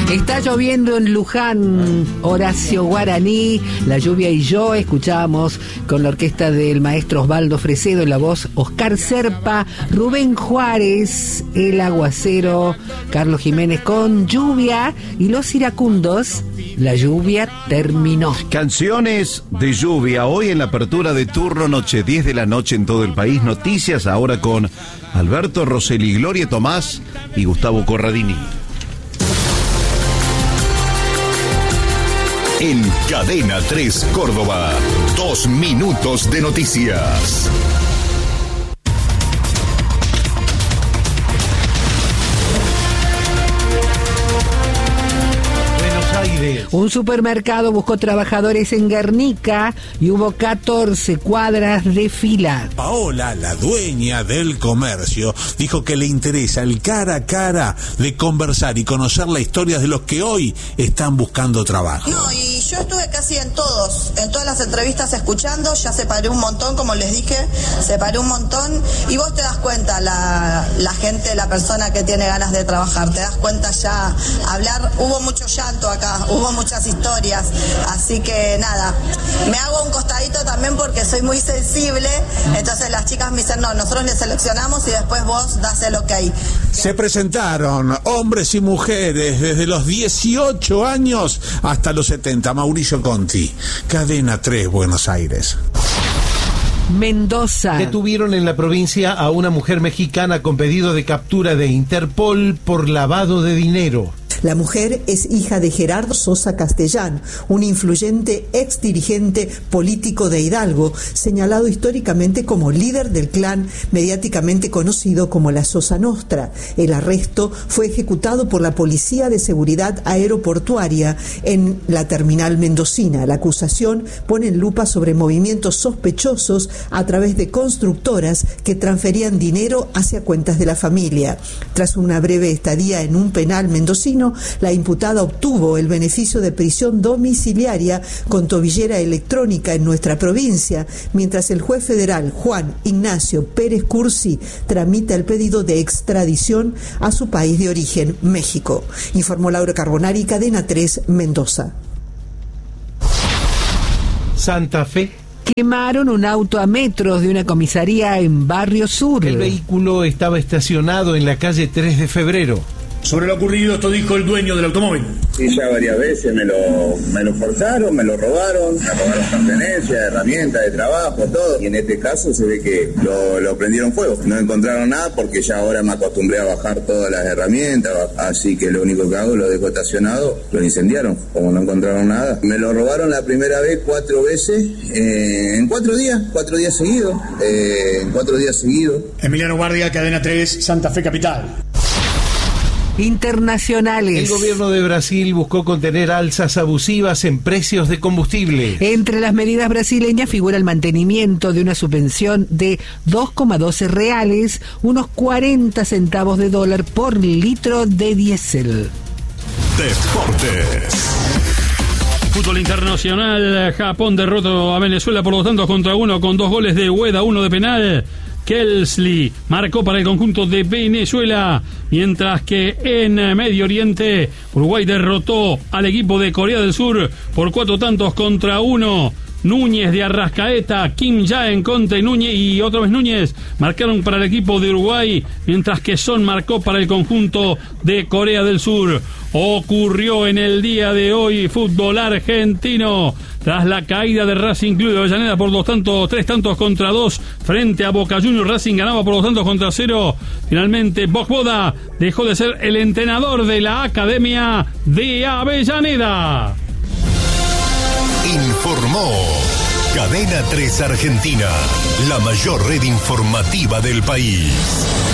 Está lloviendo en Luján, Horacio Guaraní, La lluvia y yo, escuchábamos con la orquesta del maestro Osvaldo Fresedo, en la voz Oscar Serpa, Rubén Juárez, El Aguacero, Carlos Jiménez con Lluvia y Los Iracundos, La lluvia terminó. Canciones de lluvia, hoy en la apertura de turno, noche 10 de la noche en todo el país. Noticias ahora con Alberto Rosselli, Gloria Tomás y Gustavo Corradini. En Cadena 3 Córdoba, 2 minutos de noticias. Un supermercado buscó trabajadores en Guernica y hubo 14 cuadras de fila. Paola, la dueña del comercio, dijo que le interesa el cara a cara de conversar y conocer la historia de los que hoy están buscando trabajo. No, y yo estuve casi en todas las entrevistas escuchando, ya separé un montón, como les dije, separé un montón, y vos te das cuenta, la gente, la persona que tiene ganas de trabajar, te das cuenta ya, hablar, hubo mucho llanto acá, hubo muchas historias, así que nada, me hago un costadito también porque soy muy sensible, entonces las chicas me dicen, no, nosotros les seleccionamos y después vos das el ok. Se presentaron hombres y mujeres desde los 18 años hasta los 70. Mauricio Conti, Cadena 3, Buenos Aires. Mendoza. Detuvieron en la provincia a una mujer mexicana con pedido de captura de Interpol por lavado de dinero. La mujer es hija de Gerardo Sosa Castellán, un influyente exdirigente político de Hidalgo, señalado históricamente como líder del clan mediáticamente conocido como la Sosa Nostra. El arresto fue ejecutado por la Policía de Seguridad Aeroportuaria en la terminal mendocina. La acusación pone en lupa sobre movimientos sospechosos a través de constructoras que transferían dinero hacia cuentas de la familia. Tras una breve estadía en un penal mendocino, la imputada obtuvo el beneficio de prisión domiciliaria con tobillera electrónica en nuestra provincia, mientras el juez federal Juan Ignacio Pérez Cursi tramita el pedido de extradición a su país de origen, México. Informó Laura Carbonari, Cadena 3, Mendoza. Santa Fe. Quemaron un auto a metros de una comisaría en Barrio Sur. El vehículo estaba estacionado en la calle 3 de febrero. Sobre lo ocurrido, esto dijo el dueño del automóvil. Sí, ya varias veces me lo forzaron, me lo robaron pertenencias, herramientas de trabajo, todo. Y en este caso se ve que lo prendieron fuego. No encontraron nada porque ya ahora me acostumbré a bajar todas las herramientas, así que lo único que hago, lo dejo estacionado, lo incendiaron, como no encontraron nada. Me lo robaron la primera vez 4 veces, en 4 días seguidos, Emiliano Guardia, Cadena 3, Santa Fe Capital. Internacionales. El gobierno de Brasil buscó contener alzas abusivas en precios de combustible. Entre las medidas brasileñas figura el mantenimiento de una subvención de 2,12 reales, unos 40 centavos de dólar por litro de diésel. Deportes. Fútbol internacional. Japón derrotó a Venezuela por 2-1 con 2 goles de Ueda, 1 de penal. Kelsley marcó para el conjunto de Venezuela, mientras que en Medio Oriente Uruguay derrotó al equipo de Corea del Sur por 4-1. Núñez de Arrascaeta, Kim Jae, Conte, Núñez y otra vez Núñez marcaron para el equipo de Uruguay, mientras que Son marcó para el conjunto de Corea del Sur. Ocurrió en el día de hoy fútbol argentino. Tras la caída de Racing Club de Avellaneda por 3-2 frente a Boca Juniors, Racing ganaba por 2-0. Finalmente, Bochboda dejó de ser el entrenador de la Academia de Avellaneda. Informó Cadena 3 Argentina, la mayor red informativa del país.